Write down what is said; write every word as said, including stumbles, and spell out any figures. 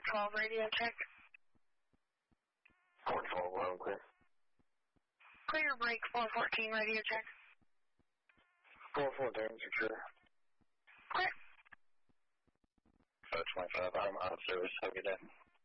twelve radio check. four twelve, well, clear. Clear break four fourteen radio check. four fourteen, secure. Clear. five twenty-five, I'm out of service. Have a good day.